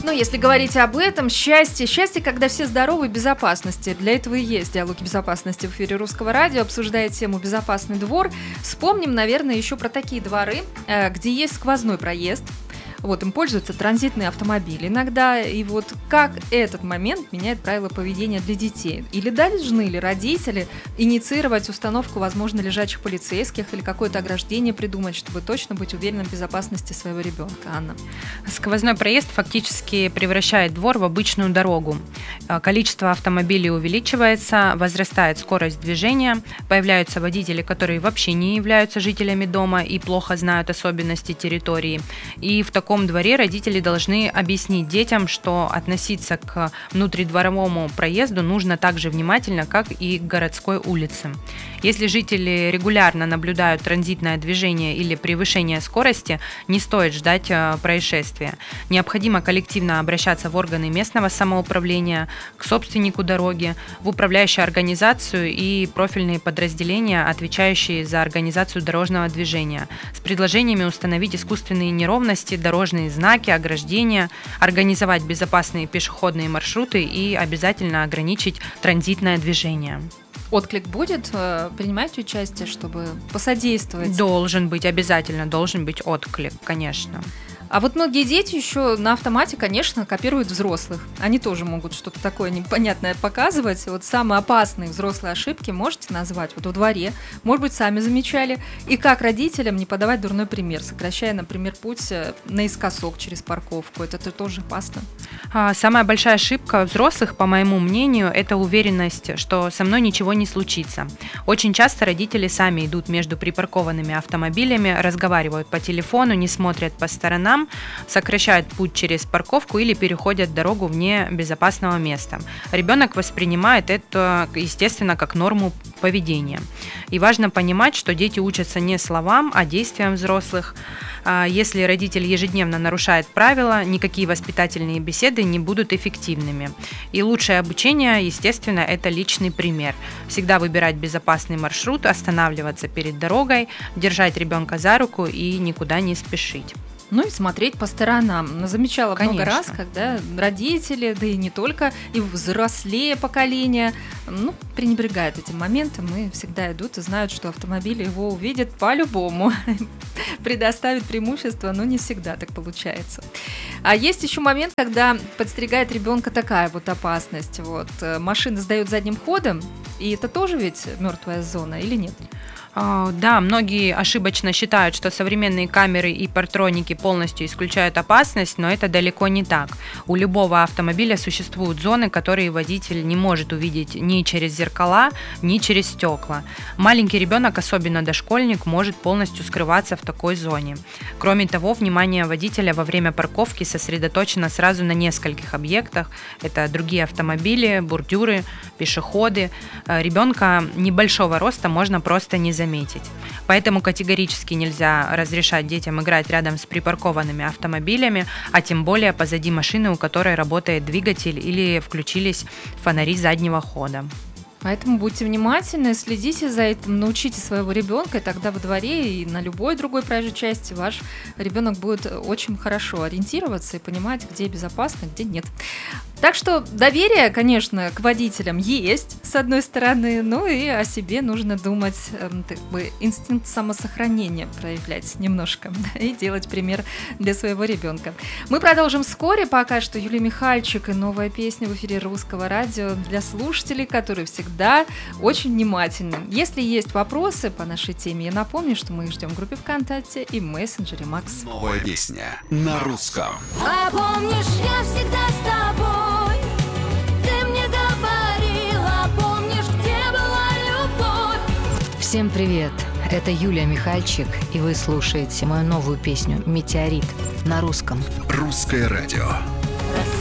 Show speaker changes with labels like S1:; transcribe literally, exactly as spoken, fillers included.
S1: Ну, если говорить об этом, счастье, счастье, когда все здоровы и безопасности. Для этого и есть диалоги безопасности в эфире Русского радио, обсуждая тему «Безопасный двор». Вспомним, наверное, еще про такие дворы, где есть сквозной проезд. Вот, им пользуются транзитные автомобили иногда. И вот как этот момент меняет правила поведения для детей? Или должны ли родители инициировать установку, возможно, лежачих полицейских или какое-то ограждение придумать, чтобы точно быть уверенным в безопасности своего ребенка? Анна.
S2: Сквозной проезд фактически превращает двор в обычную дорогу. Количество автомобилей увеличивается, возрастает скорость движения, появляются водители, которые вообще не являются жителями дома и плохо знают особенности территории. И в таком В таком дворе родители должны объяснить детям, что относиться к внутридворовому проезду нужно так же внимательно, как и к городской улице. Если жители регулярно наблюдают транзитное движение или превышение скорости, не стоит ждать происшествия. Необходимо коллективно обращаться в органы местного самоуправления, к собственнику дороги, в управляющую организацию и профильные подразделения, отвечающие за организацию дорожного движения, с предложениями установить искусственные неровности, дорожные знаки, ограждения, организовать безопасные пешеходные маршруты и обязательно ограничить транзитное движение.
S1: Отклик будет? Принимаете участие, чтобы посодействовать?
S2: Должен быть, обязательно должен быть отклик, конечно.
S1: А вот многие дети еще на автомате, конечно, копируют взрослых. Они тоже могут что-то такое непонятное показывать. Вот самые опасные взрослые ошибки можете назвать вот во дворе? Может быть, сами замечали? И как родителям не подавать дурной пример, сокращая, например, путь наискосок через парковку? Это тоже опасно.
S2: Самая большая ошибка взрослых, по моему мнению, это уверенность, что со мной ничего не случится. Очень часто родители сами идут между припаркованными автомобилями, разговаривают по телефону, не смотрят по сторонам, сокращают путь через парковку или переходят дорогу вне безопасного места. Ребенок воспринимает это, естественно, как норму поведения. И важно понимать, что дети учатся не словам, а действиям взрослых. Если родитель ежедневно нарушает правила, никакие воспитательные беседы не будут эффективными. И лучшее обучение, естественно, это личный пример. Всегда выбирать безопасный маршрут, останавливаться перед дорогой, держать ребенка за руку и никуда не спешить.
S1: Ну и смотреть по сторонам. Замечала
S2: Конечно.
S1: много раз, когда родители, да и не только, и взрослее поколение, ну, пренебрегают этим моментом и всегда идут и знают, что автомобиль его увидят по-любому, предоставит преимущество, но не всегда так получается. А есть еще момент, когда подстерегает ребенка такая вот опасность. Вот, машина сдает задним ходом, и это тоже ведь мертвая зона или нет?
S2: Да, многие ошибочно считают, что современные камеры и партроники полностью исключают опасность, но это далеко не так. У любого автомобиля существуют зоны, которые водитель не может увидеть ни через зеркала, ни через стекла. Маленький ребенок, особенно дошкольник, может полностью скрываться в такой зоне. Кроме того, внимание водителя во время парковки сосредоточено сразу на нескольких объектах. Это другие автомобили, бордюры, пешеходы. Ребенка небольшого роста можно просто не заметить. Поэтому категорически нельзя разрешать детям играть рядом с припаркованными автомобилями, а тем более позади машины, у которой работает двигатель или включились фонари заднего хода.
S1: Поэтому будьте внимательны, следите за этим, научите своего ребенка, и тогда во дворе и на любой другой проезжей части ваш ребенок будет очень хорошо ориентироваться и понимать, где безопасно, где нет. Так что доверие, конечно, к водителям есть, с одной стороны, ну и о себе нужно думать, как бы инстинкт самосохранения проявлять немножко и делать пример для своего ребенка. Мы продолжим вскоре, пока что Юлия Михальчик и новая песня в эфире Русского радио для слушателей, которые всегда очень внимательны. Если есть вопросы по нашей теме, я напомню, что мы их ждем в группе ВКонтакте и в мессенджере Макс.
S3: Новая песня на русском.
S4: А помнишь, я всегда с тобой. Ты мне говорила, помнишь, где была любовь.
S5: Всем привет! Это Юлия Михальчик, и вы слушаете мою новую песню «Метеорит» на русском.
S3: Русское радио.